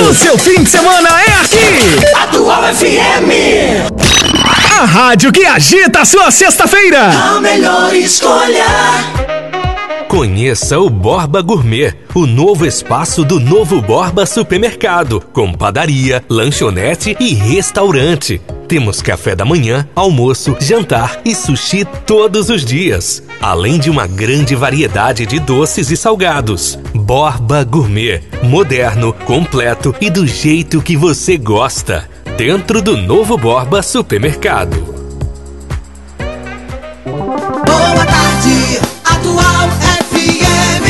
O seu fim de semana é aqui! Atual FM. A rádio que agita a sua sexta-feira. A melhor escolha. Conheça o Borba Gourmet, o novo espaço do Novo Borba Supermercado, com padaria, lanchonete e restaurante. Temos café da manhã, almoço, jantar e sushi todos os dias, além de uma grande variedade de doces e salgados. Borba Gourmet, moderno, completo e do jeito que você gosta, dentro do Novo Borba Supermercado. Boa tarde, Atual FM.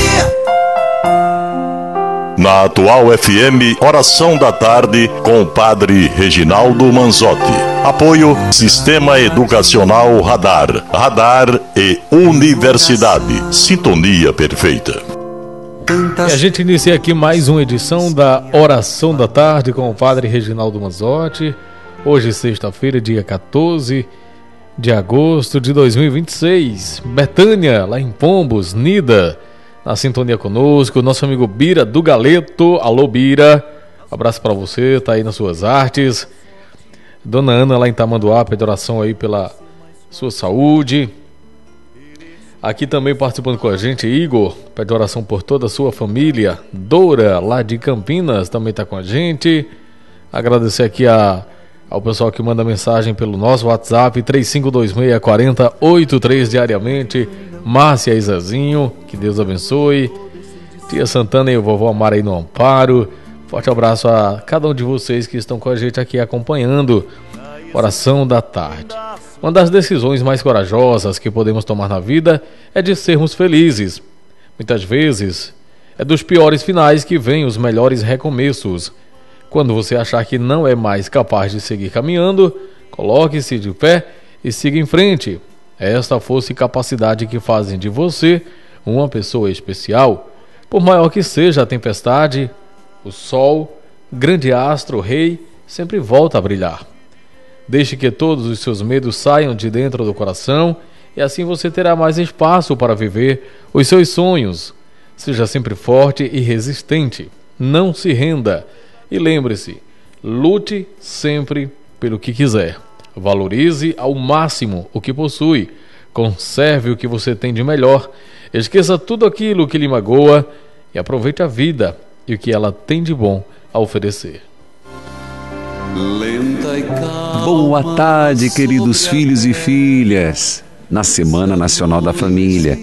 Na Atual FM, oração da tarde com o Padre Reginaldo Manzotti. Apoio Sistema Educacional Radar. Radar e Universidade. Sintonia perfeita. E a gente inicia aqui mais uma edição da Oração da Tarde com o Padre Reginaldo Manzotti. Hoje, sexta-feira, dia 14 de agosto de 2026. Betânia, lá em Pombos, Nida, na sintonia conosco. Nosso amigo Bira do Galeto. Alô, Bira. Abraço pra você, tá aí nas suas artes. Dona Ana, lá em Tamanduá, pede oração aí pela sua saúde. Aqui também participando com a gente, Igor, pede oração por toda a sua família. Dora, lá de Campinas, também está com a gente. Agradecer aqui ao pessoal que manda mensagem pelo nosso WhatsApp, 35264083 diariamente. Márcia e Zezinho, que Deus abençoe. Tia Santana e o vovô Amara aí no Amparo. Forte abraço a cada um de vocês que estão com a gente aqui acompanhando Oração da Tarde. Uma das decisões mais corajosas que podemos tomar na vida é de sermos felizes. Muitas vezes é dos piores finais que vêm os melhores recomeços. Quando você achar que não é mais capaz de seguir caminhando, coloque-se de pé e siga em frente. É esta força e capacidade que fazem de você uma pessoa especial. Por maior que seja a tempestade, o sol, grande astro, rei, sempre volta a brilhar. Deixe que todos os seus medos saiam de dentro do coração e assim você terá mais espaço para viver os seus sonhos. Seja sempre forte e resistente. Não se renda. E lembre-se, lute sempre pelo que quiser. Valorize ao máximo o que possui. Conserve o que você tem de melhor. Esqueça tudo aquilo que lhe magoa e aproveite a vida e o que ela tem de bom a oferecer. Boa tarde, queridos filhos e filhas, na Semana Nacional da Família.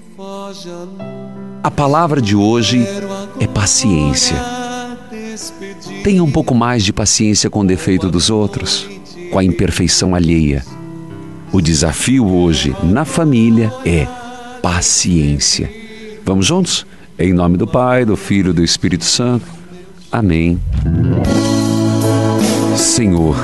A palavra de hoje é paciência. Tenha um pouco mais de paciência com o defeito dos outros, com a imperfeição alheia. O desafio hoje na família é paciência. Vamos juntos? Em nome do Pai, do Filho e do Espírito Santo. Amém. Senhor,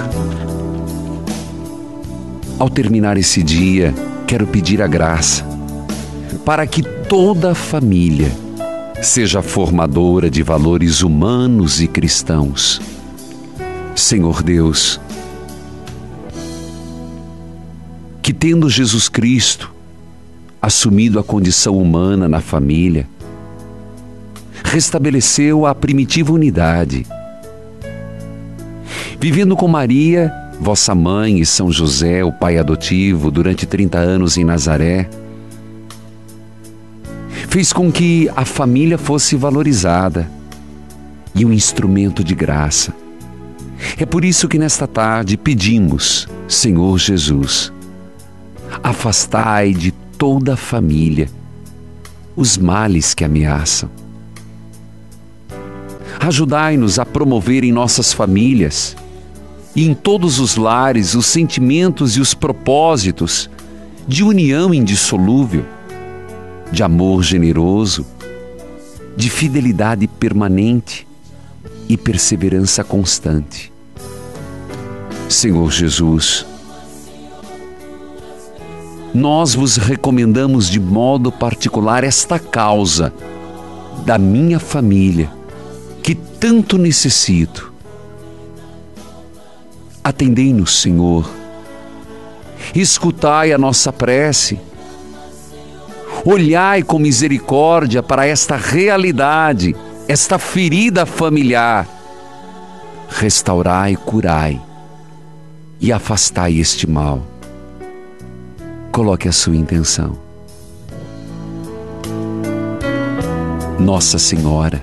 ao terminar esse dia, quero pedir a graça para que toda a família seja formadora de valores humanos e cristãos. Senhor Deus, que tendo Jesus Cristo assumido a condição humana na família, restabeleceu a primitiva unidade. Vivendo com Maria, vossa mãe, e São José, o pai adotivo, durante 30 anos em Nazaré, fez com que a família fosse valorizada e um instrumento de graça. É por isso que nesta tarde pedimos, Senhor Jesus, afastai de toda a família os males que ameaçam. Ajudai-nos a promover em nossas famílias e em todos os lares os sentimentos e os propósitos de união indissolúvel, de amor generoso, de fidelidade permanente e perseverança constante. Senhor Jesus, nós vos recomendamos de modo particular esta causa da minha família, que tanto necessito. Atendei-nos, Senhor. Escutai a nossa prece. Olhai com misericórdia para esta realidade, esta ferida familiar, restaurai, curai e afastai este mal. Coloque a sua intenção. Nossa Senhora,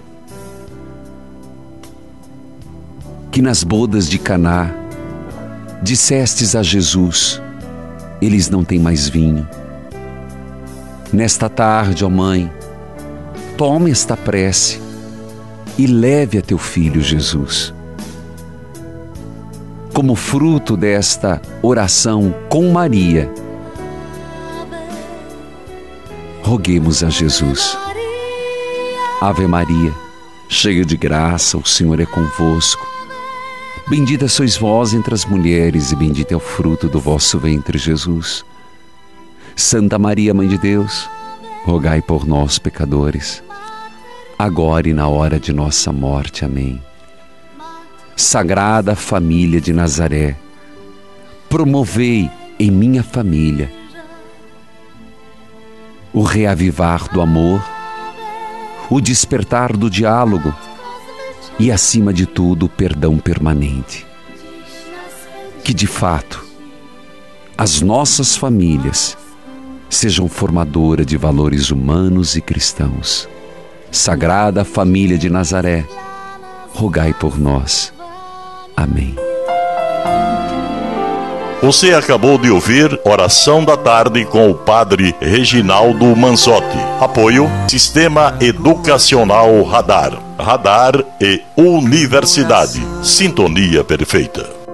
que nas bodas de Caná dissestes a Jesus: eles não têm mais vinho. Nesta tarde, ó Mãe, tome esta prece e leve a teu filho Jesus. Como fruto desta oração com Maria, roguemos a Jesus. Ave Maria, cheia de graça, o Senhor é convosco. Bendita sois vós entre as mulheres e bendito é o fruto do vosso ventre, Jesus. Santa Maria, Mãe de Deus, rogai por nós, pecadores, agora e na hora de nossa morte. Amém. Sagrada Família de Nazaré, promovei em minha família o reavivar do amor, o despertar do diálogo e, acima de tudo, o perdão permanente. Que, de fato, as nossas famílias sejam formadoras de valores humanos e cristãos. Sagrada Família de Nazaré, rogai por nós. Amém. Você acabou de ouvir Oração da Tarde com o Padre Reginaldo Manzotti. Apoio Sistema Educacional Radar. Radar e Universidade. Sintonia perfeita.